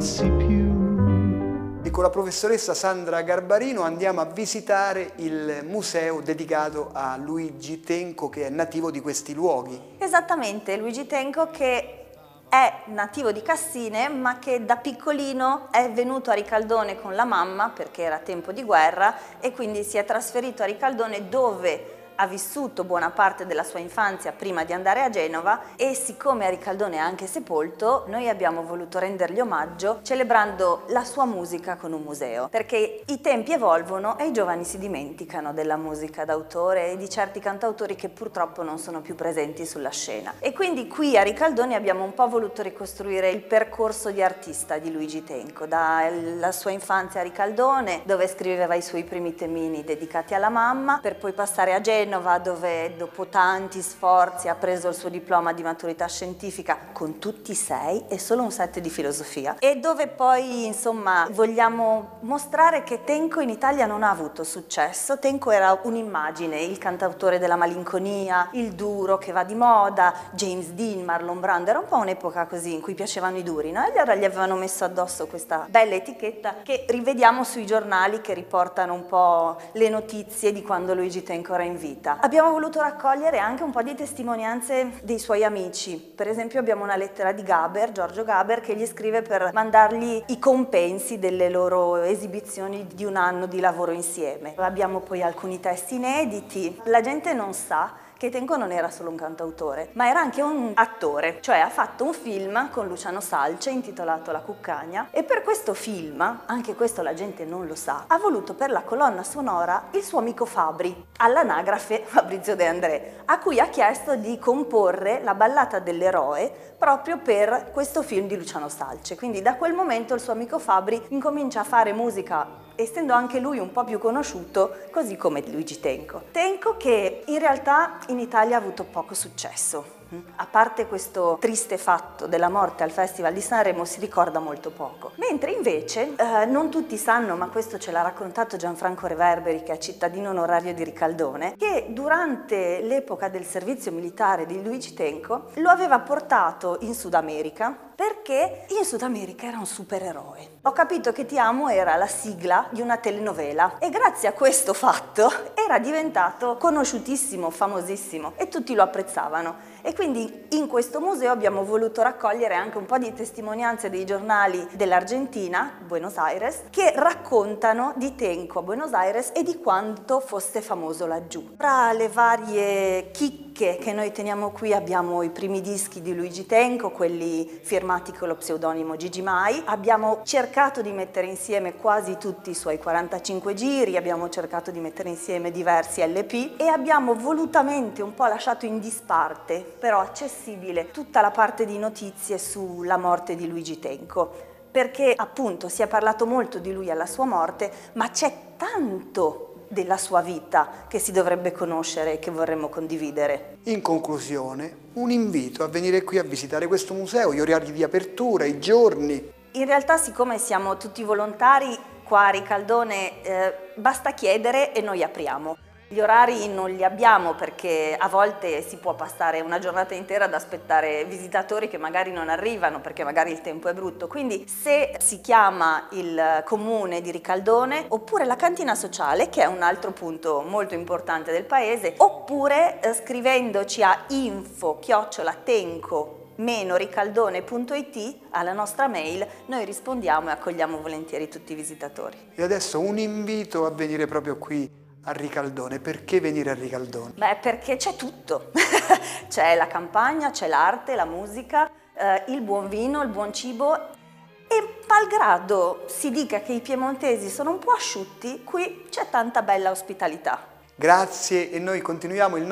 passi più. E con la professoressa Sandra Garbarino andiamo a visitare il museo dedicato a Luigi Tenco, che è nativo di questi luoghi. Esattamente, Luigi Tenco, che è nativo di Cassine, ma che da piccolino è venuto a Ricaldone con la mamma perché era tempo di guerra e quindi si è trasferito a Ricaldone, dove ha vissuto buona parte della sua infanzia prima di andare a Genova, e siccome a Ricaldone è anche sepolto, noi abbiamo voluto rendergli omaggio celebrando la sua musica con un museo, perché i tempi evolvono e i giovani si dimenticano della musica d'autore e di certi cantautori che purtroppo non sono più presenti sulla scena. E quindi qui a Ricaldone abbiamo un po' voluto ricostruire il percorso di artista di Luigi Tenco, dalla sua infanzia a Ricaldone, dove scriveva i suoi primi temini dedicati alla mamma, per poi passare a Genova, dove dopo tanti sforzi ha preso il suo diploma di maturità scientifica con tutti 6 e solo un 7 di filosofia, e dove poi insomma vogliamo mostrare che Tenco in Italia non ha avuto successo. Tenco era un'immagine, il cantautore della malinconia, il duro che va di moda, James Dean, Marlon Brando, era un po' un'epoca così in cui piacevano i duri, no? E allora gli avevano messo addosso questa bella etichetta che rivediamo sui giornali che riportano un po' le notizie di quando Luigi Tenco era in vita. Abbiamo voluto raccogliere anche un po' di testimonianze dei suoi amici. Per esempio abbiamo una lettera di Gaber, Giorgio Gaber, che gli scrive per mandargli i compensi delle loro esibizioni di un anno di lavoro insieme. Abbiamo poi alcuni testi inediti. La gente non sa che Tenco non era solo un cantautore, ma era anche un attore, cioè ha fatto un film con Luciano Salce intitolato La Cuccagna, e per questo film, anche questo la gente non lo sa, ha voluto per la colonna sonora il suo amico Fabri, all'anagrafe Fabrizio De André, a cui ha chiesto di comporre la ballata dell'eroe proprio per questo film di Luciano Salce. Quindi da quel momento il suo amico Fabri incomincia a fare musica, essendo anche lui un po' più conosciuto, così come Luigi Tenco. Tenco che in realtà in Italia ha avuto poco successo. A parte questo triste fatto della morte al Festival di Sanremo, si ricorda molto poco. Mentre invece, non tutti sanno, ma questo ce l'ha raccontato Gianfranco Reverberi, che è cittadino onorario di Ricaldone, che durante l'epoca del servizio militare di Luigi Tenco lo aveva portato in Sud America, perché in Sud America era un supereroe. Ho capito che ti amo era la sigla di una telenovela e grazie a questo fatto era diventato conosciutissimo, famosissimo, e tutti lo apprezzavano. E quindi in questo museo abbiamo voluto raccogliere anche un po' di testimonianze dei giornali dell'Argentina, Buenos Aires, che raccontano di Tenco a Buenos Aires e di quanto fosse famoso laggiù. Tra le varie chicche che noi teniamo qui abbiamo i primi dischi di Luigi Tenco, quelli firmati con lo pseudonimo Gigi Mai. Abbiamo cercato di mettere insieme quasi tutti i suoi 45 giri, abbiamo cercato di mettere insieme diversi LP e abbiamo volutamente un po' lasciato in disparte, però accessibile, tutta la parte di notizie sulla morte di Luigi Tenco, perché appunto si è parlato molto di lui alla sua morte, ma c'è tanto della sua vita che si dovrebbe conoscere e che vorremmo condividere. In conclusione, un invito a venire qui a visitare questo museo, gli orari di apertura, i giorni. In realtà, siccome siamo tutti volontari qua a Ricaldone, basta chiedere e noi apriamo. Gli orari non li abbiamo perché a volte si può passare una giornata intera ad aspettare visitatori che magari non arrivano perché magari il tempo è brutto. Quindi se si chiama il comune di Ricaldone, oppure la cantina sociale, che è un altro punto molto importante del paese, oppure scrivendoci a info@tenco-ricaldone.it alla nostra mail, noi rispondiamo e accogliamo volentieri tutti i visitatori. E adesso un invito a venire proprio qui a Ricaldone. Perché venire a Ricaldone? Beh, perché c'è tutto. C'è la campagna, c'è l'arte, la musica, il buon vino, il buon cibo, e malgrado si dica che i piemontesi sono un po' asciutti, qui c'è tanta bella ospitalità. Grazie, e noi continuiamo il